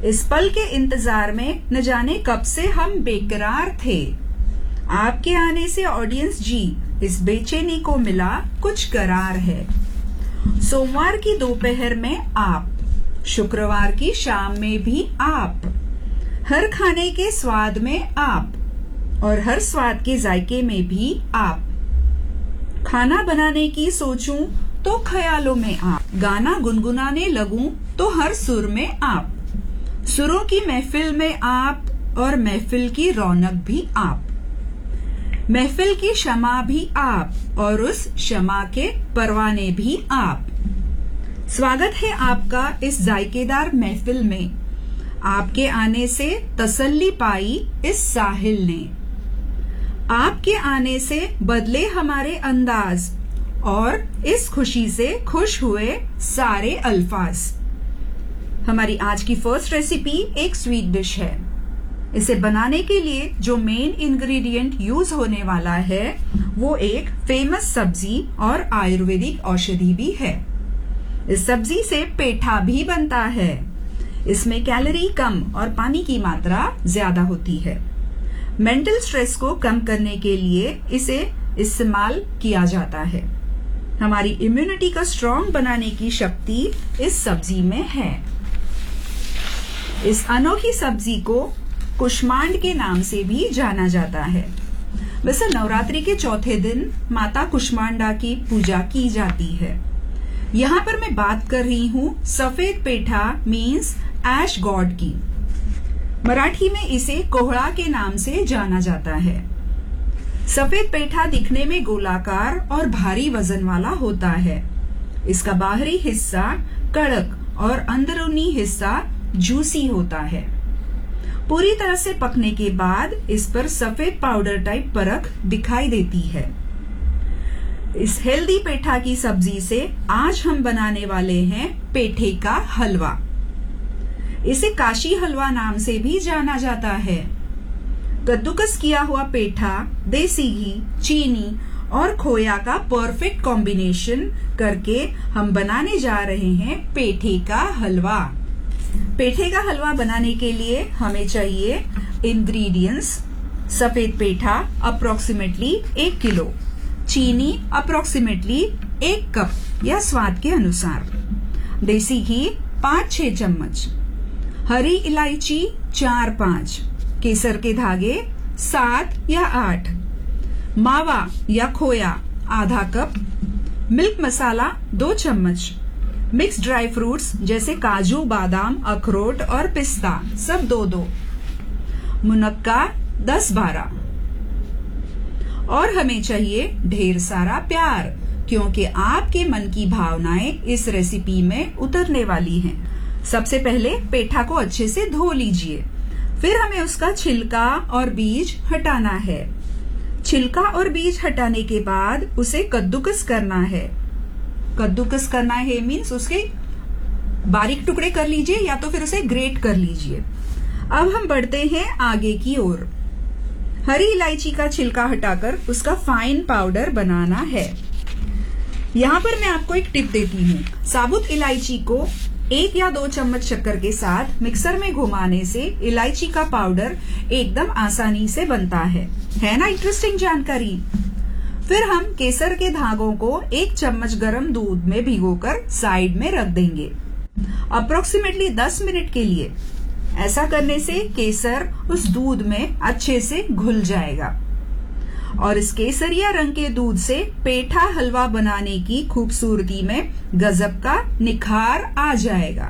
इस पल के इंतजार में न जाने कब से हम बेकरार थे। आपके आने से ऑडियंस जी इस बेचैनी को मिला कुछ करार है। सोमवार की दोपहर में आप, शुक्रवार की शाम में भी आप, हर खाने के स्वाद में आप और हर स्वाद के जायके में भी आप। खाना बनाने की सोचूं तो ख्यालों में आप, गाना गुनगुनाने लगूं तो हर सुर में आप, सुरों की महफिल में आप और महफिल की रौनक भी आप, महफिल की शमा भी आप और उस शमा के परवाने भी आप। स्वागत है आपका इस जायकेदार महफिल में, आपके आने से तसल्ली पाई इस साहिल ने। आपके आने से बदले हमारे अंदाज और इस खुशी से खुश हुए सारे अल्फाज। हमारी आज की फर्स्ट रेसिपी एक स्वीट डिश है। इसे बनाने के लिए जो मेन इंग्रेडिएंट यूज होने वाला है वो एक फेमस सब्जी और आयुर्वेदिक औषधि भी है। इस सब्जी से पेठा भी बनता है। इसमें कैलोरी कम और पानी की मात्रा ज्यादा होती है। मेंटल स्ट्रेस को कम करने के लिए इसे इस्तेमाल किया जाता है। हमारी इम्यूनिटी को स्ट्रांग बनाने की शक्ति इस सब्जी में है। इस अनोखी सब्जी को कुष्मांड के नाम से भी जाना जाता है। वैसे नवरात्रि के चौथे दिन माता कुष्मांडा की पूजा की जाती है। यहाँ पर मैं बात कर रही हूँ सफेद पेठा मीन्स ऐश गॉड की। मराठी में इसे कोहड़ा के नाम से जाना जाता है। सफेद पेठा दिखने में गोलाकार और भारी वजन वाला होता है। इसका बाहरी हिस्सा कड़क और अंदरूनी हिस्सा जूसी होता है। पूरी तरह से पकने के बाद इस पर सफेद पाउडर टाइप परख दिखाई देती है। इस हेल्दी पेठा की सब्जी से आज हम बनाने वाले हैं पेठे का हलवा। इसे काशी हलवा नाम से भी जाना जाता है। कद्दूकस किया हुआ पेठा, देसी घी, चीनी और खोया का परफेक्ट कॉम्बिनेशन करके हम बनाने जा रहे हैं पेठे का हलवा। पेठे का हलवा बनाने के लिए हमें चाहिए इंग्रेडिएंट्स: सफेद पेठा अप्रोक्सीमेटली 1 किलो, चीनी अप्रोक्सीमेटली 1 कप या स्वाद के अनुसार, देसी घी 5-6 चम्मच, हरी इलायची 4-5, केसर के धागे 7 या 8, मावा या खोया आधा कप, मिल्क मसाला 2 चम्मच, मिक्स ड्राई फ्रूट्स जैसे काजू, बादाम, अखरोट और पिस्ता सब 2-2, मुनक्का 10-12 और हमें चाहिए ढेर सारा प्यार, क्योंकि आपके मन की भावनाएं इस रेसिपी में उतरने वाली हैं। सबसे पहले पेठा को अच्छे से धो लीजिए। फिर हमें उसका छिलका और बीज हटाना है। छिलका और बीज हटाने के बाद उसे कद्दूकस करना है। कद्दूकस करना है मीन्स उसके बारीक टुकड़े कर लीजिए या तो फिर उसे ग्रेट कर लीजिए। अब हम बढ़ते हैं आगे की ओर। हरी इलायची का छिलका हटाकर उसका फाइन पाउडर बनाना है। यहाँ पर मैं आपको एक टिप देती हूँ। साबुत इलायची को 1 या 2 चम्मच शक्कर के साथ मिक्सर में घुमाने से इलायची का पाउडर एकदम आसानी से बनता है ना इंटरेस्टिंग जानकारी। फिर हम केसर के धागों को 1 चम्मच गर्म दूध में भिगोकर साइड में रख देंगे अप्रोक्सीमेटली 10 मिनट के लिए। ऐसा करने से केसर उस दूध में अच्छे से घुल जाएगा और इस केसरिया रंग के दूध से पेठा हलवा बनाने की खूबसूरती में गजब का निखार आ जाएगा।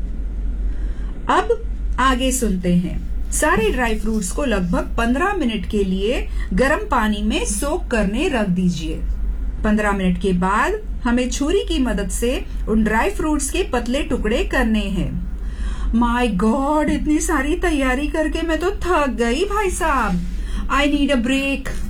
अब आगे सुनते हैं। सारे ड्राई फ्रूट्स को लगभग 15 मिनट के लिए गर्म पानी में सोक करने रख दीजिए। 15 मिनट के बाद हमें छुरी की मदद से उन ड्राई फ्रूट्स के पतले टुकड़े करने हैं। माय गॉड, इतनी सारी तैयारी करके मैं तो थक गई भाई साहब। I need a break.